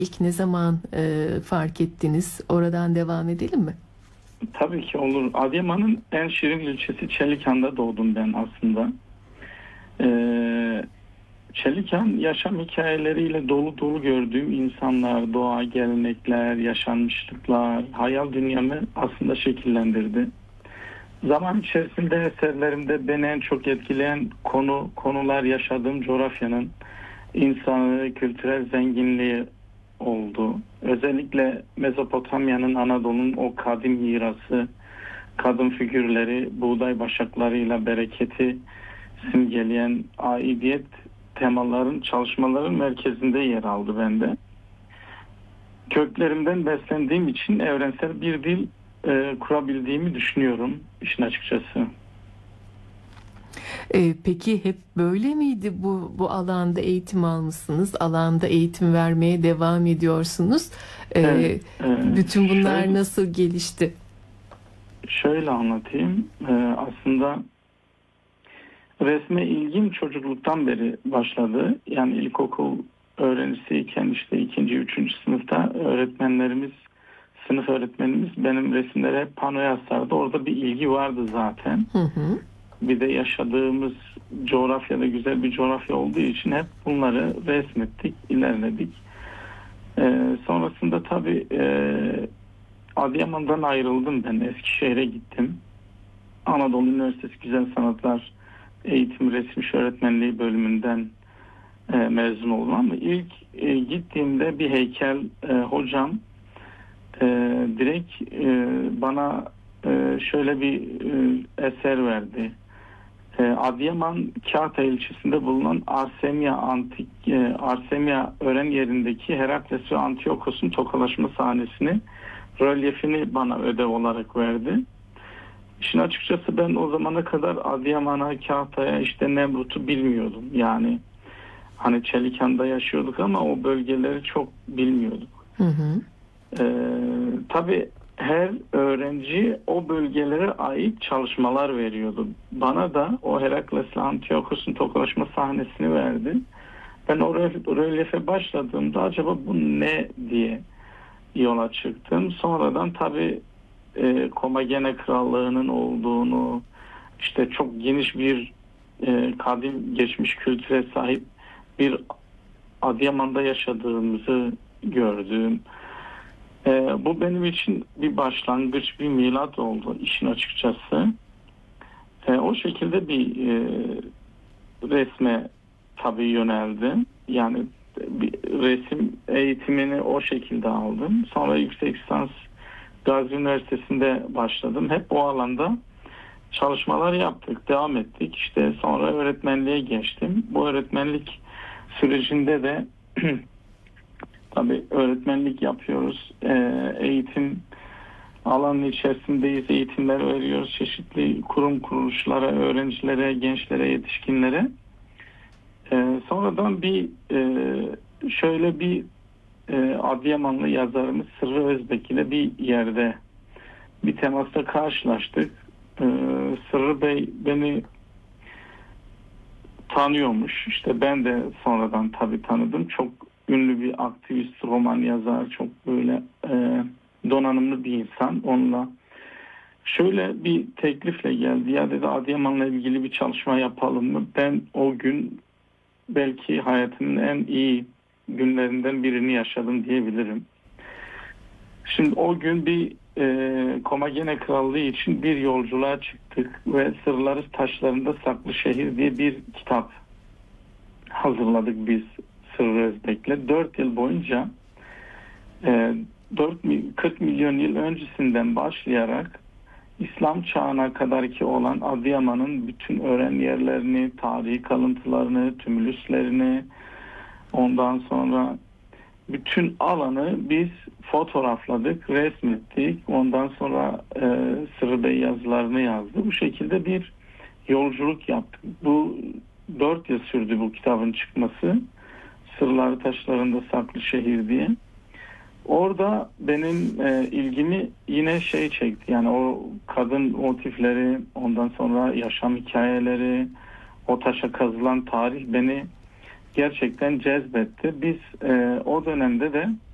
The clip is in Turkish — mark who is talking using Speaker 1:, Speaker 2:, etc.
Speaker 1: İlk ne zaman fark ettiniz? Oradan devam edelim mi?
Speaker 2: Tabii ki olur. Adıyaman'ın en şirin ilçesi Çelikhan'da doğdum ben aslında. Çelikhan yaşam hikayeleriyle dolu dolu gördüğüm insanlar, doğa, gelenekler, yaşanmışlıklar, hayal dünyamı aslında şekillendirdi. Zaman içerisinde eserlerimde beni en çok etkileyen konular yaşadığım coğrafyanın insanı, kültürel zenginliği oldu. Özellikle Mezopotamya'nın, Anadolu'nun o kadim mirası, kadın figürleri, buğday başaklarıyla bereketi simgeleyen aidiyet çalışmaların merkezinde yer aldı bende. Köklerimden beslendiğim için evrensel bir dil kurabildiğimi düşünüyorum işin açıkçası.
Speaker 1: Peki hep böyle miydi, bu alanda eğitim almışsınız, alanda eğitim vermeye devam ediyorsunuz?
Speaker 2: Evet,
Speaker 1: Bütün bunlar nasıl gelişti?
Speaker 2: Şöyle anlatayım. Aslında resme ilgim çocukluktan beri başladı. Yani ilkokul öğrencisiyken işte 2. 3. sınıfta sınıf öğretmenimiz benim resimlere hep panoya asardı. Orada bir ilgi vardı zaten.
Speaker 1: Hı hı.
Speaker 2: Bir de yaşadığımız coğrafyada güzel bir coğrafya olduğu için hep bunları resmettik, ilerledik. Sonrasında tabii Adıyaman'dan ayrıldım ben. Eskişehir'e gittim. Anadolu Üniversitesi Güzel Sanatlar Eğitim Resim Öğretmenliği bölümünden mezun oldum ama ilk gittiğimde bir heykel hocam direkt bana şöyle bir eser verdi. Adıyaman Kağıtay ilçesinde bulunan Arsemia öğren yerindeki Herakles ve Antiyokos'un tokalaşma sahnesini, rölyefini bana ödev olarak verdi. İşin açıkçası ben o zamana kadar Adıyaman'a, Kağıtay'a, işte Nemrut'u bilmiyordum. Yani hani Çelikhan'da yaşıyorduk ama o bölgeleri çok bilmiyorduk.
Speaker 1: Hı hı.
Speaker 2: Tabii her öğrenci o bölgelere ait çalışmalar veriyordu. Bana da o Herakles'le Antiyokos'un tokalaşma sahnesini verdi. Ben o rölyefe başladığımda acaba bu ne diye yola çıktım. Sonradan tabii Komagene Krallığı'nın olduğunu, işte çok geniş bir kadim geçmiş kültüre sahip bir Adıyaman'da yaşadığımızı gördüm. Bu benim için bir başlangıç, bir milat oldu işin açıkçası. O şekilde bir resme tabii yöneldim. Yani bir resim eğitimini o şekilde aldım. Sonra yüksek lisans Gazi Üniversitesi'nde başladım. Hep o alanda çalışmalar yaptık, devam ettik. İşte sonra öğretmenliğe geçtim. Bu öğretmenlik sürecinde de tabii öğretmenlik yapıyoruz. Eğitim alanının içerisindeyiz. Eğitimler veriyoruz çeşitli kurum kuruluşlara, öğrencilere, gençlere, yetişkinlere. Sonradan şöyle bir Adıyamanlı yazarımız Sırrı Özbek ile bir yerde bir temasta karşılaştık. Sırrı Bey beni tanıyormuş. İşte ben de sonradan tabii tanıdım. Çok ünlü bir aktivist, roman yazar, çok böyle donanımlı bir insan. Onunla şöyle bir teklifle geldi. Ya dedi, Adıyaman'la ilgili bir çalışma yapalım mı? Ben o gün belki hayatımın en iyi günlerinden birini yaşadım diyebilirim. Şimdi o gün bir Komagene Krallığı için bir yolculuğa çıktık ve Sırları Taşlarında Saklı Şehir diye bir kitap hazırladık biz Sırrı Özbek'le. 4 yıl boyunca 40 milyon yıl öncesinden başlayarak İslam çağına kadarki olan Adıyaman'ın bütün öğren yerlerini, tarihi kalıntılarını, tümülüslerini, ondan sonra bütün alanı biz fotoğrafladık, resmettik. Ondan sonra Sırrı Bey yazılarını yazdı. Bu şekilde bir yolculuk yaptık. Bu 4 yıl sürdü bu kitabın çıkması. Sırları Taşlarında Saklı Şehir diye. Orada benim ilgimi yine çekti. Yani o kadın motifleri, ondan sonra yaşam hikayeleri, o taşa kazılan tarih beni gerçekten cezbetti. Biz o dönemde de